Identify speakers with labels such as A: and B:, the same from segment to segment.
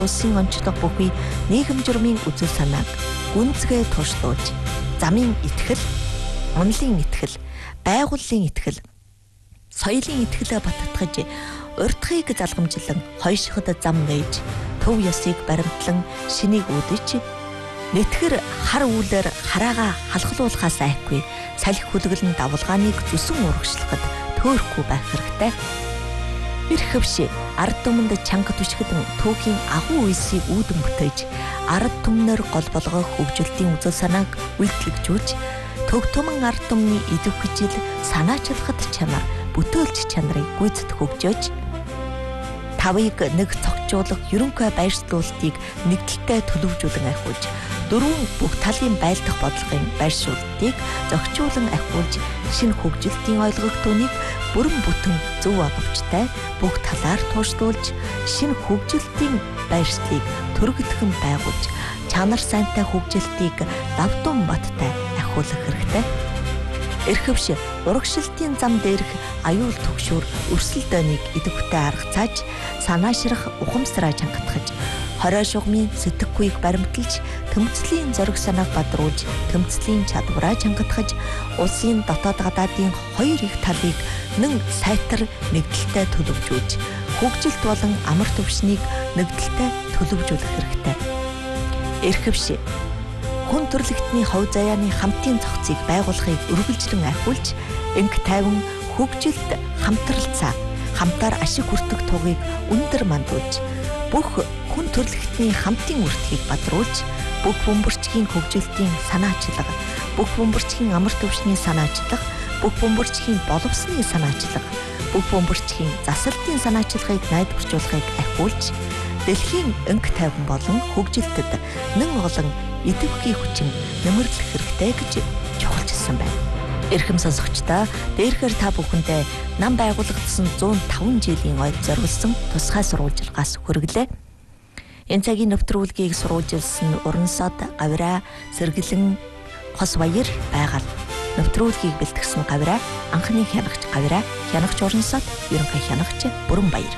A: улсын онцлог бүхий нийгэм журмын үзэл санааг гүнзгий туршлуулж, замын итгэл, онлын итгэл, байгууллын итгэл, соёлын итгэлээ баттгаж, урдхыг залгамжлан хойшиход зам нээж, төв ёсыг баримтлан шинийг үүдэж, нэтгэр хар үүлээр хараагаа халахлуулахаас айхгүй салхи хүлгэлэн давалгааныг зүсэн урагшлахад төөрөхгүй байх хэрэгтэй. Ирхэвши ард түмэнд чанга түшгэдэн түүхийн агуу үйлсийг үүдэн бүтээж, ард түмнөр гол болгох хөгжилтийн үзэл санааг үйлчлэгжүүлж, төг түмэн ард түмний идэв хижил санаачлахад чанар, бүтөөлч чанарыг гүйцэд хөгжөөж, тавыг нэг цогцоолох ерөнхий байршлуулалтыг нэгдэлтэй төлөвжүүлэн ахиулж, дөрвөн бүх талын байлдах бодлогын байршуултыг зохицуулан ахиулж, шинэ хөгжилтийн ойлгогдтуунийг бүрэн бүтэн зөв оновчтой бүх талаар туушдуулж, шинэ хөгжилтийн байршлыг төрөгдгөн байгуулж, чанар сайнтай хөгжилтийг давтун баттай ахиулах хэрэгтэй. Эрхэвш урагшилтын зам дээрх аюул түгшүүр өрсөлдөөнийг идэвхтэй арга цааж, санаашрах ухамсараа чангатгаж, хорой шугамын сэтгэхүйг баримталж, төмцлийн зориг санааг бадруулж, төмцлийн чадвараа чангатгаж, улсын дотоод гадаадын хоёр их талыг нэн сайтар нэгдэлтэй төлөвжүүлж, хөгжилт болон амар төвшнийг нэгдэлтэй төлөвжүүлэх хэрэгтэй. Эрхэвш хүн төрлөختний хувь заяаны хамтын цогцыг байгуулахыг үргэлжлэн ахиулж, энх тайван хөгжилт хамтралцаа, хамтаар ашиг хүртэх тугыг өндөр мандуулж, бүх хүн төрлөختний хамтын үртгийг бадруулж, бүх бөмбөрчгийн хөгжилтийн санаачлага, бүх бөмбөрчгийн амар төвшний санаачлага, бүх бөмбөрчгийн боловсны санаачлага, бүх бөмбөрчгийн засалтын санаачлагыг найдваржуулахыг ахиулж, дэлхийн энх тайван болон хөгжилтэд нэн олон идэвхий хүчин нэмэрлэх хэрэгтэй гэж чухалчилсан байна. Эрхэм сонсогчдоо, дээрхээр та бүхэндээ нам байгуулагдсан 105 жилийн ойд зориулсан тусгай сурвалжилгаас хүргэлээ. Энэ цагийн нэвтрүүлгийг сурвалжилсан Урансод, Гавраа, Сэргэлэн, Хос Баяр байгаал. Нэвтрүүлгийг бэлтгэсэн Гавраа, анхны хянагч Гавраа, хянагч Урансод, ерөнхий хянагч Бүрэн Баяр.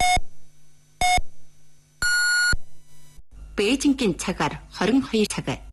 A: Бээжингийн цагаар 22 цаг.